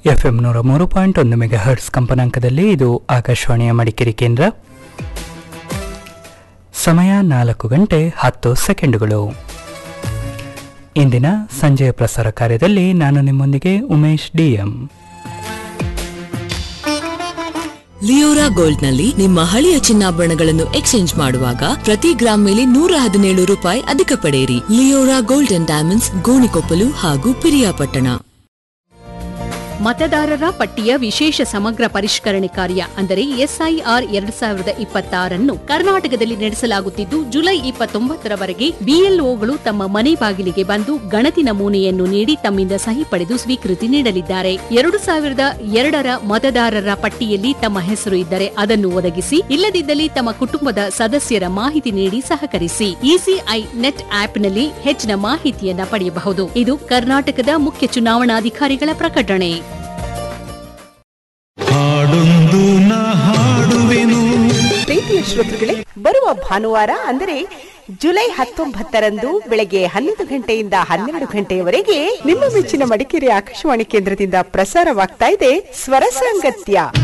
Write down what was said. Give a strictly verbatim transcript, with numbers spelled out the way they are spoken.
FM ನೂರ ಮೂರು point ಒಂದು ಮೆಗಾ ಹರ್ಟ್ಸ್ ಕಂಪನಾಂಕದಲ್ಲಿ ಇದು ಆಕಾಶವಾಣಿಯ ಮಡಿಕೇರಿ ಕೇಂದ್ರ. ಸಮಯ ನಾಲ್ಕು ಗಂಟೆ ಹತ್ತು ಸೆಕೆಂಡುಗಳು. ಇಂದಿನ ಸಂಜೆಯ ಪ್ರಸಾರ ಕಾರ್ಯದಲ್ಲಿ ನಾನು ನಿಮ್ಮೊಂದಿಗೆ ಉಮೇಶ್ ಡಿಎಂ. ಲಿಯೋರಾ ಗೋಲ್ಡ್ ನಲ್ಲಿ ನಿಮ್ಮ ಹಳೆಯ ಚಿನ್ನಾಭರಣಗಳನ್ನು ಎಕ್ಸ್ಚೇಂಜ್ ಮಾಡುವಾಗ ಪ್ರತಿ ಗ್ರಾಂ ಮೇಲೆ ನೂರ ಹದಿನೇಳು ರೂಪಾಯಿ ಅಧಿಕ ಪಡೆಯಿರಿ. Leora gold and diamonds, Gonikoppal ಹಾಗೂ ಪಿರಿಯಾಪಟ್ಟಣ. ಮತದಾರರ ಪಟ್ಟಿಯ ವಿಶೇಷ ಸಮಗ್ರ ಪರಿಷ್ಕರಣೆ ಕಾರ್ಯ ಅಂದರೆ ಎಸ್ಐಆರ್ ಎರಡ್ ಸಾವಿರದ ಇಪ್ಪತ್ತಾರನ್ನು ಕರ್ನಾಟಕದಲ್ಲಿ ನಡೆಸಲಾಗುತ್ತಿದ್ದು, ಜುಲೈ ಇಪ್ಪತ್ತೊಂಬತ್ತರವರೆಗೆ ಬಿಎಲ್ಒಗಳು ತಮ್ಮ ಮನೆ ಬಾಗಿಲಿಗೆ ಬಂದು ಗಣತಿ ನಮೂನೆಯನ್ನು ನೀಡಿ ತಮ್ಮಿಂದ ಸಹಿ ಪಡೆದು ಸ್ವೀಕೃತಿ ನೀಡಲಿದ್ದಾರೆ. ಎರಡು ಸಾವಿರದ ಎರಡರ ಮತದಾರರ ಪಟ್ಟಿಯಲ್ಲಿ ತಮ್ಮ ಹೆಸರು ಇದ್ದರೆ ಅದನ್ನು ಒದಗಿಸಿ, ಇಲ್ಲದಿದ್ದಲ್ಲಿ ತಮ್ಮ ಕುಟುಂಬದ ಸದಸ್ಯರ ಮಾಹಿತಿ ನೀಡಿ ಸಹಕರಿಸಿ. ಇಸಿಐ ನೆಟ್ ಆಪ್ನಲ್ಲಿ ಹೆಚ್ಚಿನ ಮಾಹಿತಿಯನ್ನ ಪಡೆಯಬಹುದು. ಇದು ಕರ್ನಾಟಕದ ಮುಖ್ಯ ಚುನಾವಣಾಧಿಕಾರಿಗಳ ಪ್ರಕಟಣೆ. ಹಾಡೊಂದು ನಾ ಹಾಡುವೆನು. ಪ್ರೀತಿಯ ಶ್ರೋತೃಗಳೇ, ಬರುವ ಭಾನುವಾರ ಅಂದರೆ ಜುಲೈ ಹತ್ತೊಂಬತ್ತರಂದು ಬೆಳಗ್ಗೆ ಹನ್ನೊಂದು ಗಂಟೆಯಿಂದ ಹನ್ನೆರಡು ಗಂಟೆಯವರೆಗೆ ನಿಮ್ಮ ಮೆಚ್ಚಿನ ಮಡಿಕೇರಿ ಆಕಾಶವಾಣಿ ಕೇಂದ್ರದಿಂದ ಪ್ರಸಾರವಾಗ್ತಾ ಇದೆ ಸ್ವರ ಸಾಂಗತ್ಯ.